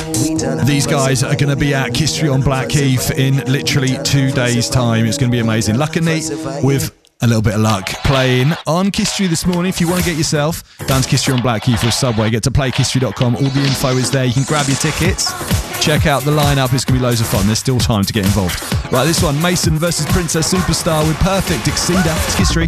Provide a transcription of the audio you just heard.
These guys are going to be at Kistry on Blackheath in literally 2 days' time. It's going to be amazing. Luck and Neat with a little bit of luck playing on Kistry this morning. If you want to get yourself down to Kistry on Blackheath or Subway, get to playkistry.com. All the info is there. You can grab your tickets. Check out the lineup. It's going to be loads of fun. There's still time to get involved. Right, this one, Mason versus Princess Superstar with Perfect Exceeder. It's Kistry.